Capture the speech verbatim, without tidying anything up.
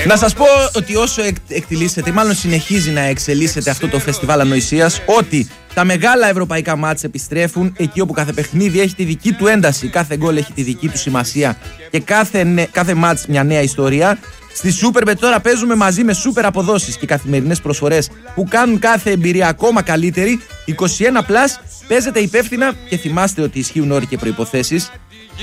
Να σας πω ότι όσο εκ, εκτιλήσεται, μάλλον συνεχίζει να εξελίσσεται αυτό το φεστιβάλ ανοησίας, ότι τα μεγάλα ευρωπαϊκά μάτς επιστρέφουν εκεί όπου κάθε παιχνίδι έχει τη δική του ένταση, κάθε γκολ έχει τη δική του σημασία και κάθε, κάθε μάτς μια νέα ιστορία. Στη Superbet τώρα παίζουμε μαζί με σούπερ αποδόσεις και καθημερινές προσφορές που κάνουν κάθε εμπειρία ακόμα καλύτερη. είκοσι ένα συν, παίζετε υπεύθυνα και θυμάστε ότι ισχύουν όροι και προϋποθέσεις.